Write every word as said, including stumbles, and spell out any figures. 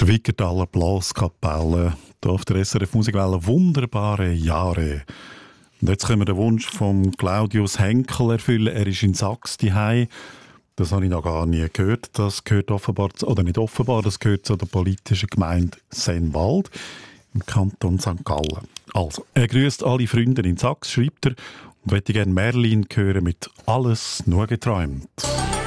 Wickertaler Blaskapelle, hier auf der S R F Musikwelle, wunderbare Jahre. Und jetzt können wir den Wunsch von Claudius Henkel erfüllen. Er ist in Sachs daheim. Das habe ich noch gar nie gehört. Das gehört offenbar, oder nicht offenbar, das gehört zu der politischen Gemeinde Sennwald im Kanton Sankt Gallen. Also, er grüßt alle Freunde in Sachs, schreibt er, und möchte gerne Merlin hören mit «Alles nur geträumt».